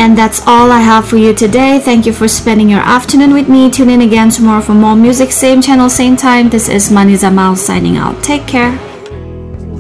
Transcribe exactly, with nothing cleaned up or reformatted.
And that's all I have for you today. Thank you for spending your afternoon with me. Tune in again tomorrow for more music. Same channel, same time. This is Maniza Mal signing out. Take care.